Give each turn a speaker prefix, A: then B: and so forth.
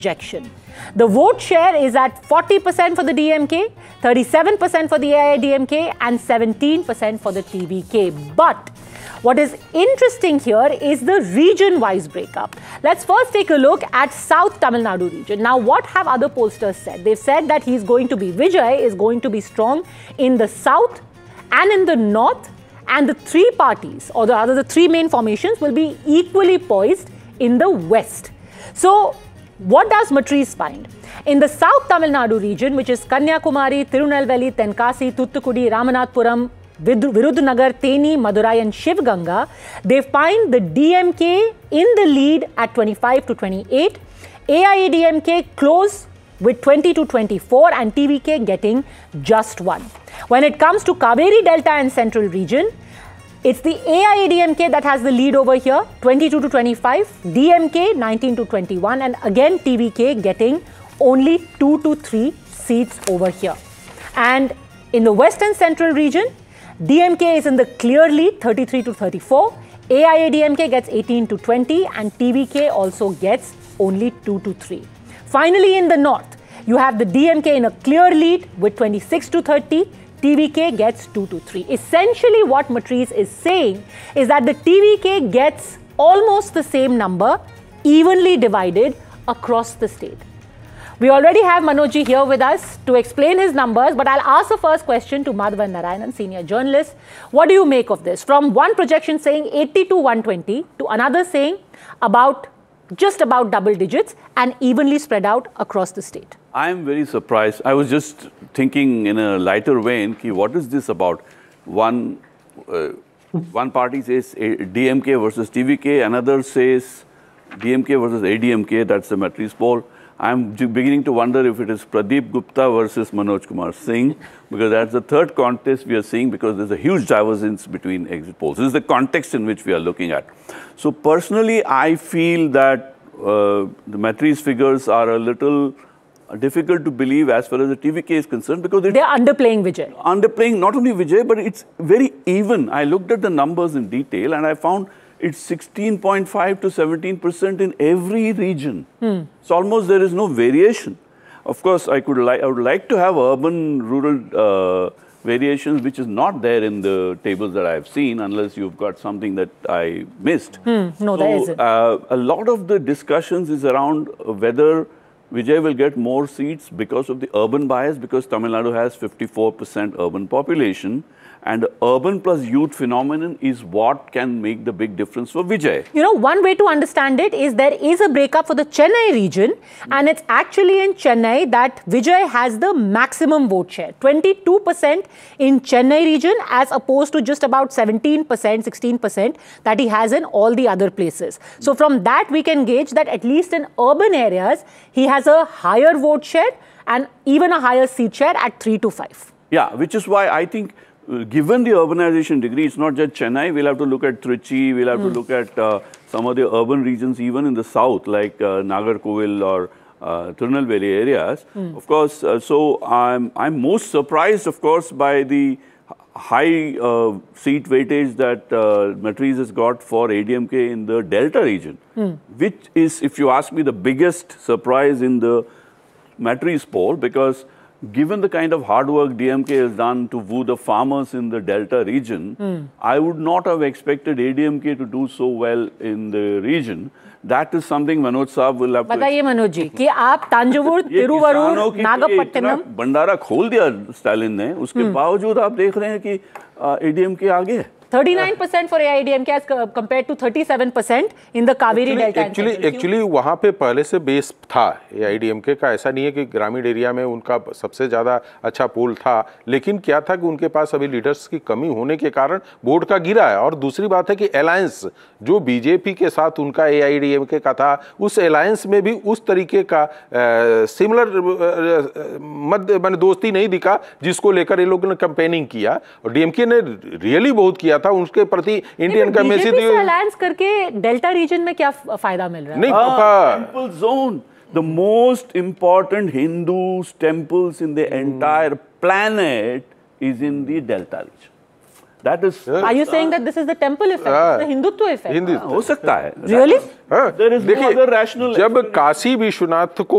A: projection. The vote share is at 40% for the DMK, 37% for the AIADMK and 17% for the TVK. But what is interesting here is the region-wise breakup. Let's first take a look at South Tamil Nadu region. Now, what have other pollsters said? They've said that Vijay is going to be strong in the south and in the north, and the three parties, or rather the three main formations, will be equally poised in the west. So, what does Matrice find? In the South Tamil Nadu region, which is Kanyakumari, Tirunelveli, Tenkasi, Thoothukudi, Ramanathapuram, Virudhunagar, Theni, Madurai and Shivganga, they find the DMK in the lead at 25 to 28, AIADMK close with 20 to 24 and TVK getting just 1. When it comes to Kaveri Delta and Central region, it's the AIADMK that has the lead over here, 22 to 25, DMK 19 to 21 and again TVK getting only 2 to 3 seats over here. And in the West and Central region, DMK is in the clear lead, 33 to 34, AIADMK gets 18 to 20 and TVK also gets only 2 to 3. Finally, in the north, you have the DMK in a clear lead with 26 to 30, TVK gets 2 to 3. Essentially, what Matrice is saying is that the TVK gets almost the same number, evenly divided across the state. We already have Manojji here with us to explain his numbers, but I'll ask the first question to Madhavan Narayanan, senior journalist. What do you make of this? From one projection saying 80 to 120 to another saying just about double digits and evenly spread out across the state.
B: I am very surprised. I was just thinking in a lighter vein, what is this about? One party says DMK versus TVK, another says DMK versus ADMK, that's the Matrice poll. I'm beginning to wonder if it is Pradeep Gupta versus Manoj Kumar Singh, because that's the third contest we are seeing, because there's a huge divergence between exit polls. This is the context in which we are looking at. So personally, I feel that the Matrice figures are a little difficult to believe as far as the TVK is concerned, because they're
A: underplaying Vijay.
B: Underplaying not only Vijay, but it's very even. I looked at the numbers in detail and I found it's 16.5 to 17% in every region. So almost there is no variation. Of course, I would like to have urban-rural variations, which is not there in the tables that I've seen, unless you've got something that I missed.
A: No, there isn't.
B: A lot of the discussions is around whether Vijay will get more seats because of the urban bias, because Tamil Nadu has 54% urban population. And the urban plus youth phenomenon is what can make the big difference for Vijay.
A: You know, one way to understand it is there is a breakup for the Chennai region, and it's actually in Chennai that Vijay has the maximum vote share. 22% in Chennai region as opposed to just about 17%, 16% that he has in all the other places. So from that we can gauge that at least in urban areas, he has a higher vote share and even a higher seat share at 3 to 5.
B: Yeah, which is why I think given the urbanization degree, it's not just Chennai. We'll have to look at Trichy, we'll have to look at some of the urban regions, even in the south, like Nagarkoil or Tirunelveli areas. Of course, so I'm most surprised, of course, by the high seat weightage that Matrice has got for ADMK in the Delta region, which is, if you ask me, the biggest surprise in the Matrice poll, because given the kind of hard work DMK has done to woo the farmers in the Delta region, I would not have expected ADMK to do so well in the region. That is something Manoj Saab will have to...
A: बताइए मनोज जी कि आप तांजवुर, तिरुवरुर, नागपट्टिनम
B: भंडारा खोल दिया Stalin ने, उसके बावजूद आप देख रहे हैं कि ADMK आगे है.
A: 39% for AIADMK as compared to 37% in the Kaveri Delta.
C: Actually वहाँ पे पहले से बेस था AIADMK का, ऐसा नहीं है कि ग्रामीण एरिया में उनका सबसे ज़्यादा अच्छा पोल था, लेकिन क्या था कि उनके पास अभी लीडर्स की कमी होने के कारण वोट का गिरा है। और दूसरी बात है कि अलायंस जो बीजेपी के साथ उनका AIADMK का था, उस अलायंस में भी उस तरीके का सिमिलर मैंने दोस्ती नहीं दिखा जिसको लेकर ये लोगों ने कैंपेनिंग किया, और डीएमके ने रियली बहुत किया था उनके प्रति। इंडियन का मैसेज
A: अलायंस करके डेल्टा रीजन में क्या फायदा मिल रहा है?
B: नहीं, temple zone, the most important Hindus temples in the entire planet is in the Delta region. That is.
A: Are you saying that this is the temple effect, the Hindutva effect?
C: Hindi
B: हो सकता है.
A: Really?
B: There is no other rational.
C: जब काशी विश्वनाथ को